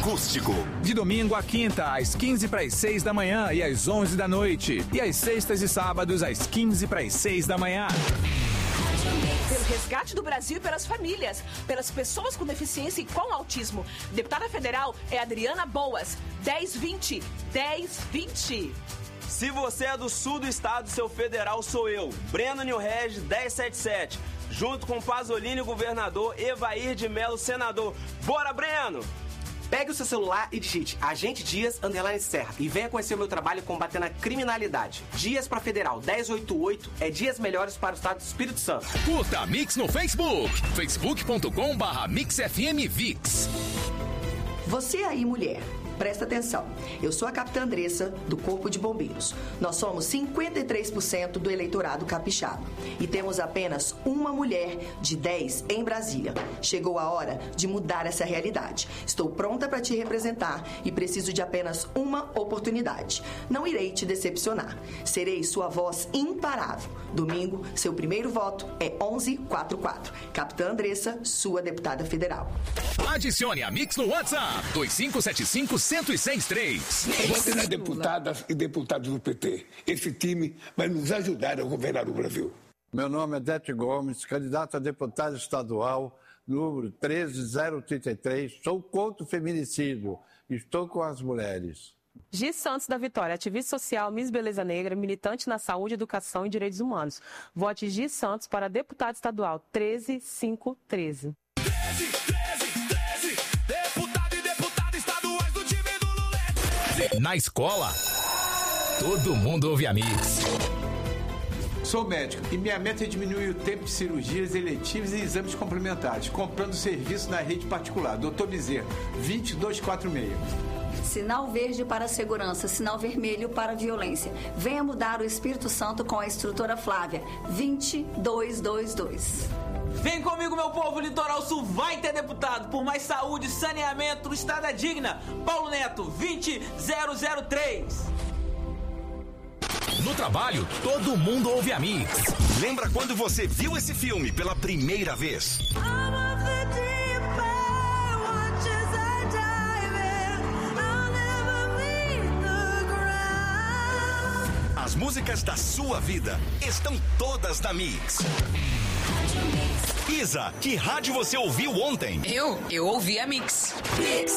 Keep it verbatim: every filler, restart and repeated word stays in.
acústico. De domingo a quinta, às quinze para as seis da manhã e às onze da noite. E às sextas e sábados, às quinze para as seis da manhã. Pelo resgate do Brasil e pelas famílias, pelas pessoas com deficiência e com autismo. Deputada federal é Adriana Boas, dez vinte, dez vinte. Se você é do sul do estado, seu federal sou eu, Breno Nilreg, dez setenta e sete. Junto com Pasolini, governador, Evair de Mello, senador. Bora, Breno! Pegue o seu celular e digite Agente Dias Underline Serra e venha conhecer o meu trabalho combatendo a criminalidade. Dias para Federal dez oitenta e oito é dias melhores para o estado do Espírito Santo. Curta a Mix no Facebook, facebook ponto com barra mix f m vix. Você aí, mulher, presta atenção. Eu sou a Capitã Andressa, do Corpo de Bombeiros. Nós somos cinquenta e três por cento do eleitorado capixaba. E temos apenas uma mulher de dez em Brasília. Chegou a hora de mudar essa realidade. Estou pronta para te representar e preciso de apenas uma oportunidade. Não irei te decepcionar. Serei sua voz imparável. Domingo, seu primeiro voto é onze quarenta e quatro. Capitã Andressa, sua deputada federal. Adicione a Mix no WhatsApp dois cinco sete cinco, um zero seis três. Vote nas deputadas e deputados do P T. Esse time vai nos ajudar a governar o Brasil. Meu nome é Dete Gomes, candidato a deputado estadual, número treze zero trinta e três. Sou contra o feminicídio. Estou com as mulheres. Gi Santos da Vitória, ativista social, Miss Beleza Negra, militante na saúde, educação e direitos humanos. Vote Gi Santos para deputado estadual treze cinco treze. Na escola, todo mundo ouve a Mix. Sou médico e minha meta é diminuir o tempo de cirurgias eletivas e exames complementares, comprando serviço na rede particular. doutor Bezerra, vinte e dois quarenta e seis. Sinal verde para a segurança, sinal vermelho para a violência. Venha mudar o Espírito Santo com a instrutora Flávia, vinte e dois vinte e dois. Vem comigo, meu povo, o Litoral Sul vai ter deputado por mais saúde, saneamento, estrada digna. Paulo Neto, vinte zero zero três. No trabalho, todo mundo ouve a Mix. Lembra quando você viu esse filme pela primeira vez? As músicas da sua vida estão todas na Mix. Isa, que rádio você ouviu ontem? Eu? Eu ouvi a Mix. Mix.